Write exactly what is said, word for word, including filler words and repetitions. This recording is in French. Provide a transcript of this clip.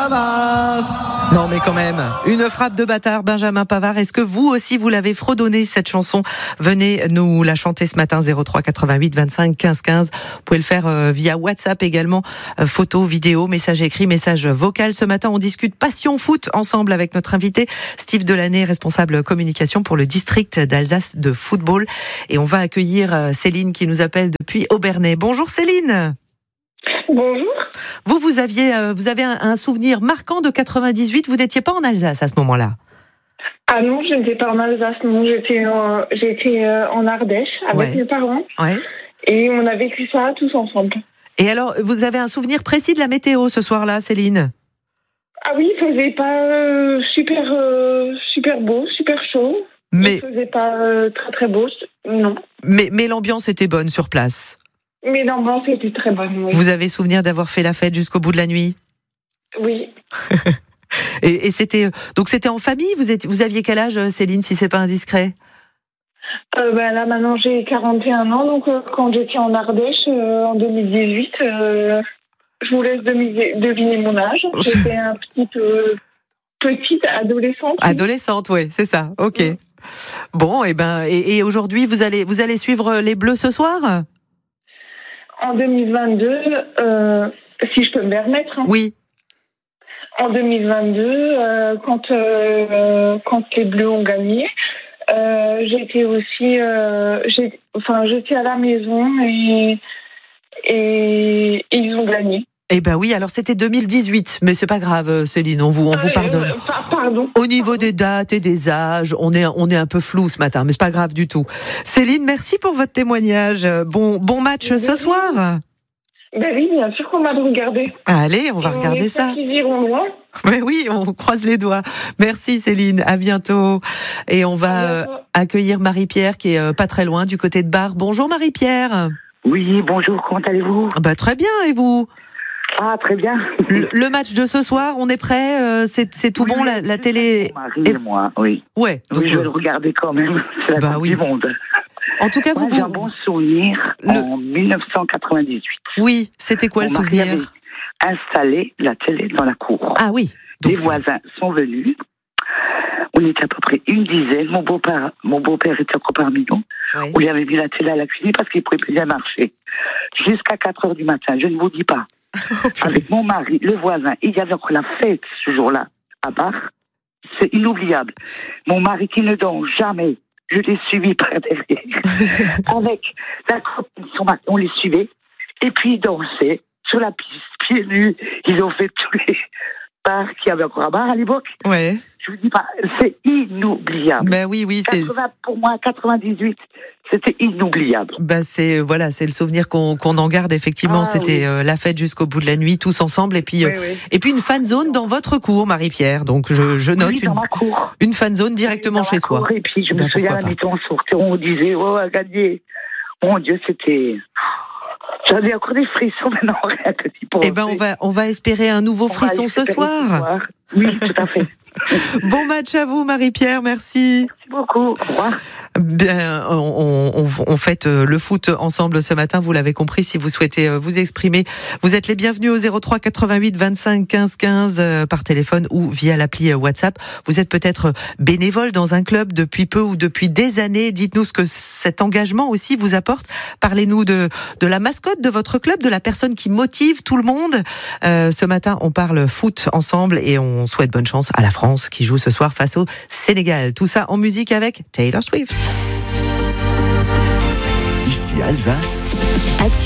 Pavard. Non mais quand même, une frappe de bâtard, Benjamin Pavard. Est-ce que vous aussi vous l'avez fredonné cette chanson? Venez nous la chanter ce matin, zéro trois quatre-vingt-huit vingt-cinq quinze quinze. Vous pouvez le faire euh, via WhatsApp également, euh, photo, vidéo, message écrit, message vocal. Ce matin on discute passion foot ensemble avec notre invité Steve Delaney, responsable communication pour le district d'Alsace de football. Et on va accueillir euh, Céline qui nous appelle depuis Obernai. Bonjour Céline. Bonjour. Vous, vous aviez, euh, vous avez un, un souvenir marquant de quatre-vingt-dix-huit. Vous n'étiez pas en Alsace à ce moment-là? Ah non, je n'étais pas en Alsace. Non, j'étais, euh, j'étais euh, en Ardèche avec Ouais. mes parents. Ouais. Et on a vécu ça tous ensemble. Et alors, vous avez un souvenir précis de la météo ce soir-là, Céline? Ah oui, il faisait pas euh, super, euh, super beau, super chaud. Mais, Il faisait pas euh, très très beau. Non. mais, mais l'ambiance était bonne sur place. Mais l'ambiance était très bonne. Oui. Vous avez souvenir d'avoir fait la fête jusqu'au bout de la nuit? Oui. Et, et c'était donc c'était en famille. Vous êtes, vous aviez quel âge, Céline, si c'est pas indiscret? Euh, ben là maintenant j'ai quarante et un ans, donc euh, quand j'étais en Ardèche euh, en deux mille dix-huit, euh, je vous laisse deviner, deviner mon âge. J'étais un petit euh, petite adolescente. Oui. Adolescente, oui, c'est ça. Ok. Oui. Bon, et ben, et, et aujourd'hui, vous allez, vous allez suivre les Bleus ce soir? En deux mille vingt-deux, euh, si je peux me permettre. Hein. Oui. En deux mille vingt-deux, euh, quand euh, quand les Bleus ont gagné, euh, j'étais aussi, euh, j'ai, enfin j'étais à la maison et, et et ils ont gagné. Eh ben oui, alors c'était deux mille dix-huit, mais c'est pas grave, Céline, on vous, on vous pardonne. Euh, euh, pardon. Au niveau des dates et des âges, on est, on est un peu flou ce matin, mais c'est pas grave du tout. Céline, merci pour votre témoignage. Bon, bon match Mais ce oui. soir. Ben oui, bien sûr qu'on va le regarder. Allez, on va Et regarder on ça. espère qu'ils iront loin. Mais oui, on croise les doigts. Merci Céline, à bientôt. Et on va À euh, bientôt. accueillir Marie-Pierre qui est euh, pas très loin du côté de Bar. Bonjour Marie-Pierre. Oui, bonjour, comment allez-vous? Bah très bien, et vous? Ah, très bien. Le, le match de ce soir, on est prêt? euh, C'est, c'est tout Oui, bon, la, la télé. Mon mari et moi, oui. Ouais. Donc, Oui, je vais euh, le regarder quand même. C'est la Bah Coupe oui. du Monde. en tout cas, Moi, vous, j'ai vous un bon souvenir Le- en dix-neuf cent quatre-vingt-dix-huit. oui, c'était quoi Mon le mari souvenir? avait installé la télé dans la cour. Ah oui. Les Donc, voisins sont venus. On était à peu près une dizaine. Mon beau-père, mon beau-père était encore parmi nous. ouais. On lui avait mis la télé à la cuisine parce qu'il ne pouvait plus bien marcher. Jusqu'à quatre heures du matin, je ne vous dis pas. Avec mon mari, le voisin, il y avait encore la fête ce jour-là à Bar. C'est inoubliable. Mon mari qui ne dort jamais, je l'ai suivi par derrière. Avec la copine, son mari, on les suivait. Et puis ils dansaient sur la piste, pieds nus. Ils ont fait tous les bars qu'il y avait encore à Bar à l'époque. Ouais. Je vous dis pas, c'est inoubliable. Ben oui, oui, c'est. quatre-vingts, pour moi, quatre-vingt-dix-huit, c'était inoubliable. Ben c'est voilà, c'est le souvenir qu'on qu'on en garde effectivement. Ah, C'était oui. euh, la fête jusqu'au bout de la nuit, tous ensemble, et puis euh, Oui, oui. et puis une fan zone dans votre cour, Marie-Pierre. Donc je, je note Oui, dans une ma cour. une fan zone directement Dans chez la soi. cour. Et puis je me Ben, souviens à pourquoi la mi-temps, on sortait, on disait, oh, on va gagner. Mon Dieu, c'était. J'avais encore des frissons maintenant, rien que d'y penser. Eh ben on va on va espérer un nouveau On va frisson ce espérer soir. Oui, tout à fait. Bon match à vous, Marie-Pierre. Merci. Merci beaucoup. Au revoir. Bien, on, on, on fête le foot ensemble ce matin, vous l'avez compris. Si vous souhaitez vous exprimer, vous êtes les bienvenus au zéro trois quatre-vingt-huit vingt-cinq quinze quinze par téléphone ou via l'appli WhatsApp. Vous êtes peut-être bénévole dans un club depuis peu ou depuis des années. Dites-nous ce que cet engagement aussi vous apporte. Parlez-nous de, de la mascotte de votre club, de la personne qui motive tout le monde. Euh, ce matin, on parle foot ensemble et on souhaite bonne chance à la France qui joue ce soir face au Sénégal. Tout ça en musique avec Taylor Swift. Ici Alsace. Actu